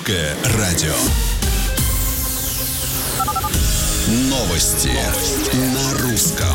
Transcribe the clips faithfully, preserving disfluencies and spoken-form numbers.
Русское радио. Новости на русском.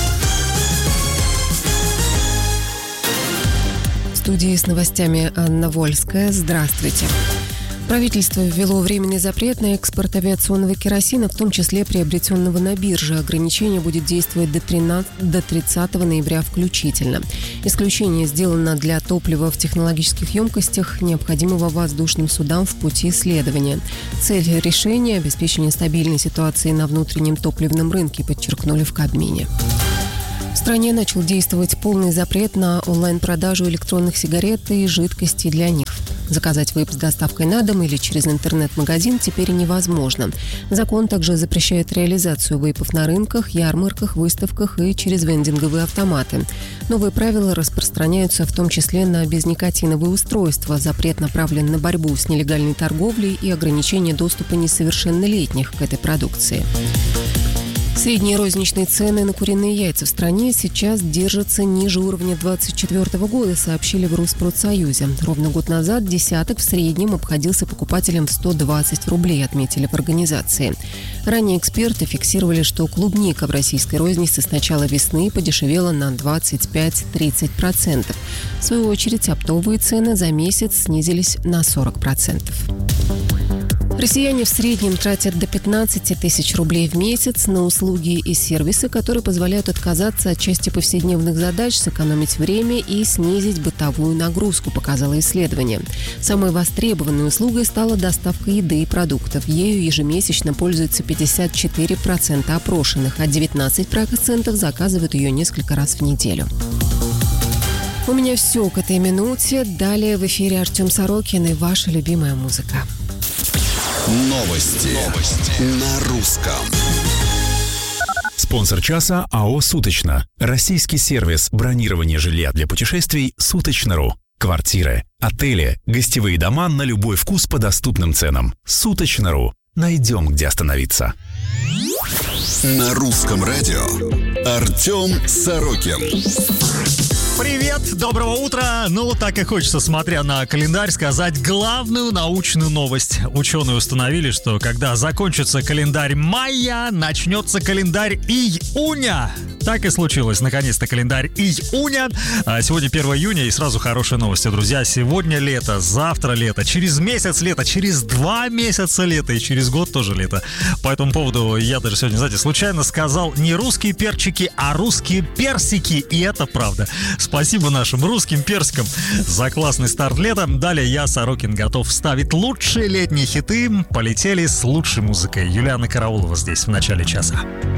В студии с новостями Анна Вольская. Здравствуйте. Правительство ввело временный запрет на экспорт авиационного керосина, в том числе приобретенного на бирже. Ограничение будет действовать до тридцатого ноября включительно. Исключение сделано для топлива в технологических емкостях, необходимого воздушным судам в пути следования. Цель решения – обеспечение стабильной ситуации на внутреннем топливном рынке, подчеркнули в Кабмине. В стране начал действовать полный запрет на онлайн-продажу электронных сигарет и жидкостей для них. Заказать вейп с доставкой на дом или через интернет-магазин теперь невозможно. Закон также запрещает реализацию вейпов на рынках, ярмарках, выставках и через вендинговые автоматы. Новые правила распространяются в том числе на безникотиновые устройства. Запрет направлен на борьбу с нелегальной торговлей и ограничение доступа несовершеннолетних к этой продукции. Средние розничные цены на куриные яйца в стране сейчас держатся ниже уровня двадцать четвёртого года, сообщили в Росспродсоюзе. Ровно год назад десяток в среднем обходился покупателям в сто двадцать рублей, отметили в организации. Ранее эксперты фиксировали, что клубника в российской рознице с начала весны подешевела на двадцать пять - тридцать процентов. В свою очередь, оптовые цены за месяц снизились на сорок процентов. Россияне в среднем тратят до пятнадцати тысяч рублей в месяц на услуги и сервисы, которые позволяют отказаться от части повседневных задач, сэкономить время и снизить бытовую нагрузку, показало исследование. Самой востребованной услугой стала доставка еды и продуктов. Ею ежемесячно пользуются пятьдесят четыре процента опрошенных, а девятнадцать процентов заказывают ее несколько раз в неделю. У меня все к этой минуте. Далее в эфире Артем Сорокин и ваша любимая музыка. Новости, Новости. На русском. Спонсор часа АО «Суточно». Российский сервис бронирования жилья для путешествий «Суточно.ру». Квартиры, отели, гостевые дома на любой вкус по доступным ценам. «Суточно.ру». Найдем, где остановиться. На русском радио Артем Сорокин. Привет, доброго утра! Ну, так и хочется, смотря на календарь, сказать главную научную новость. Ученые установили, что когда закончится календарь мая, начнется календарь июня. Так и случилось. Наконец-то календарь июня. А сегодня первое июня, и сразу хорошие новости, друзья. Сегодня лето, завтра лето, через месяц лето, через два месяца лето и через год тоже лето. По этому поводу я даже сегодня, знаете, случайно сказал не русские перчики, а русские персики. И это правда. Спасибо нашим русским персикам за классный старт лета. Далее я, Сорокин, готов вставить лучшие летние хиты. Полетели с лучшей музыкой. Юлиана Караулова здесь в начале часа.